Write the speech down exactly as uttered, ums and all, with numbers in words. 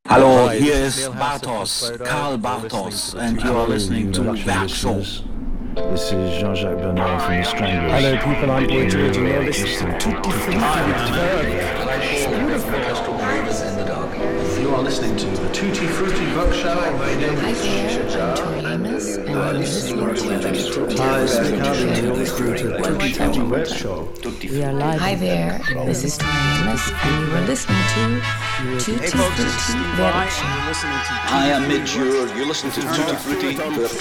Hallo, hier ist Bartos, Karl Bartos, and you are listening to Werkshow. This is Jean-Jacques Bernard from The Stranglers. Hello people, I'm Boy George and you're listening to Tutti You are listening to the Tutti Frutti Buck Show. My name is Shisha Jar, and you are listening to the Tutti Frutti Buck Show. We are live. Hi there, this is Amos, and you are listening to Tutti Frutti Buck Show. Hi, I'm Midge. You're, you're listening to Tutti Frutti Buck